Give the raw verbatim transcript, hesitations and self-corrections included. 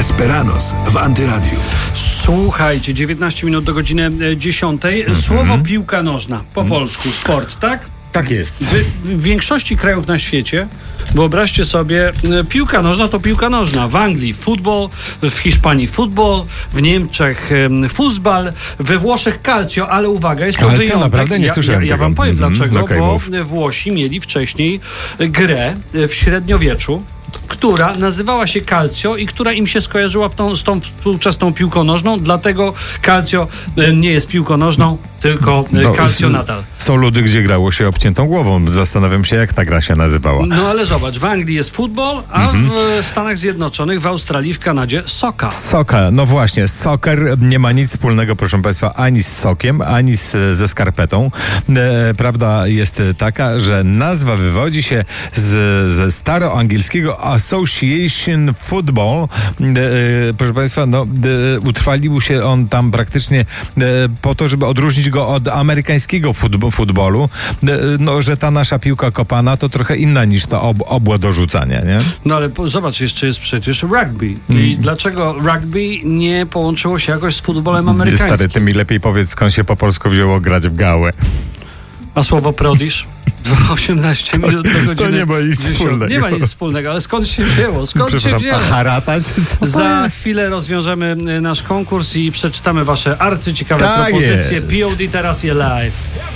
Esperanos w Antyradiu. Słuchajcie, dziewiętnaście minut do godziny dziesiątej. Mm-hmm. Słowo piłka nożna, po polsku sport, tak? Tak jest. W, w większości krajów na świecie, wyobraźcie sobie, piłka nożna to piłka nożna. W Anglii futbol, w Hiszpanii futbol, w Niemczech futbal, we Włoszech calcio, ale uwaga, jest to Calcio? wyjątek. Naprawdę? Nie ja, słyszałem ja, ja tego. wam powiem Mm-hmm. dlaczego, Okay, bo mów. Włosi mieli wcześniej grę w średniowieczu, która nazywała się calcio i która im się skojarzyła tą, z tą współczesną piłką nożną, dlatego calcio nie jest piłką nożną, tylko no, calcio nadal. Są ludy, gdzie grało się obciętą głową. Zastanawiam się, jak ta gra się nazywała. No ale zobacz, w Anglii jest futbol, a mhm. w Stanach Zjednoczonych, w Australii, w Kanadzie soccer. Soccer, no właśnie, soccer nie ma nic wspólnego, proszę Państwa, ani z sokiem, ani z, ze skarpetą. E, prawda jest taka, że nazwa wywodzi się z, ze staroangielskiego Association Football. E, proszę Państwa, no, e, utrwalił się on tam praktycznie e, po to, żeby odróżnić go od amerykańskiego futbolu. futbolu, no, że ta nasza piłka kopana to trochę inna niż to ob, obłe do rzucania, nie? No ale po, zobacz, jeszcze jest przecież rugby. Mm. I dlaczego rugby nie połączyło się jakoś z futbolem amerykańskim? Stary, ty mi lepiej powiedz, skąd się po polsku wzięło grać w gałę. A słowo prodisz? osiemnaście minut do godziny. To nie ma nic wspólnego. Nie ma nic wspólnego, ale skąd się wzięło? Skąd się wzięło? Haratać? Za chwilę rozwiążemy nasz konkurs i przeczytamy wasze arcyciekawe tak propozycje. jest. P O D teraz je live.